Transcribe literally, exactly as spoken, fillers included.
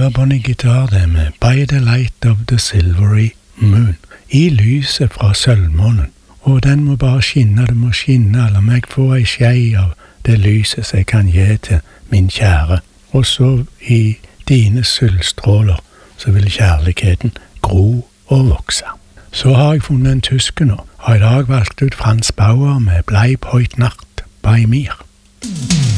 Sarah Bonnie Guitar, det med By the Light of the Silvery Moon, i lyset fra sølvmånen. Og den må bare skinne, det må skinne, la meg få ei skei av det lyset som jeg kan gi til min kjære. Og så i dine sølvstråler, så vil kjærligheten gro og vokse. Så har jeg funnet en tyske nå, og i dag valgt ut Frans Bauer med Bleib heut Nacht bei mir.